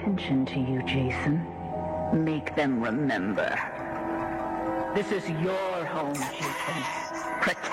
attention to you, Jason. Make them remember. This is your home, Jason. Protect